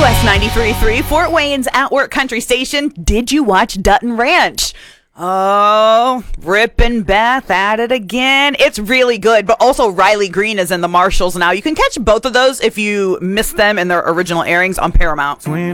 WS 93.3, Fort Wayne's At Work Country Station. Did you watch Dutton Ranch? Oh, Rip and Beth at it again. It's really good, but also Riley Green is in the Marshalls now. You can catch both of those if you missed them in their original airings on Paramount.